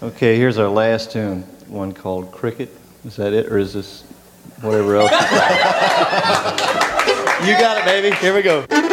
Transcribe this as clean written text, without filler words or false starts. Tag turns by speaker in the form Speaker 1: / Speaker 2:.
Speaker 1: Okay, here's our last tune, one called Cricket. Is that it, or is this whatever else?
Speaker 2: You got it, baby. Here we go.